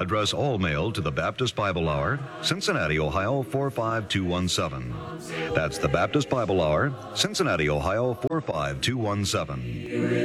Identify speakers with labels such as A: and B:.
A: Address all mail to the Baptist Bible Hour, Cincinnati, Ohio 45217. That's the Baptist Bible Hour, Cincinnati, Ohio 45217.